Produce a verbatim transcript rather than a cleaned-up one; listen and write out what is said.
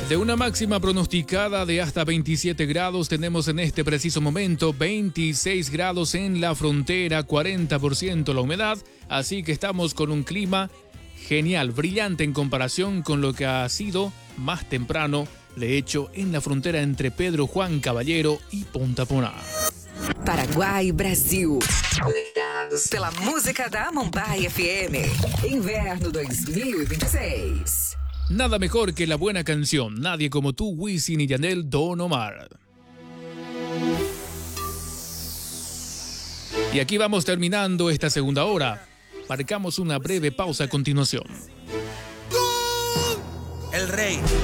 De una máxima pronosticada de hasta veintisiete grados, tenemos en este preciso momento veintiséis grados en la frontera, cuarenta por ciento la humedad, así que estamos con un clima genial, brillante en comparación con lo que ha sido más temprano, de hecho, en la frontera entre Pedro Juan Caballero y Ponta Porã. Paraguai, Brasil. Conectados pela música da Mumbai F M. Inverno dois mil e vinte e seis. Nada mejor que la buena canción. Nadie como tú, Wisin y Yandel, Don Omar. Y aquí vamos terminando esta segunda hora. Marcamos una breve pausa a continuación. El rey